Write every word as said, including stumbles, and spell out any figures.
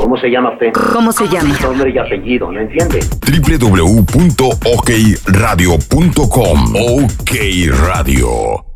¿Cómo se llama usted? ¿Cómo se llama? Nombre y apellido, ¿no entiende? doble u doble u doble u punto ok radio punto com. Ok Radio.